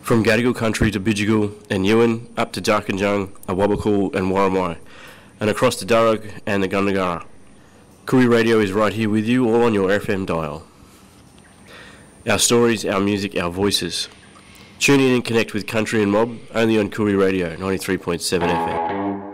From Gadigal country to Bidjigal and Yuin, up to Darkinjung, Awabakal and Warramai, and across to Darug and the Gundagara. Koori Radio is right here with you, all on your FM dial. Our stories, our music, our voices. Tune in and connect with Country and Mob, only on Koori Radio, 93.7 FM.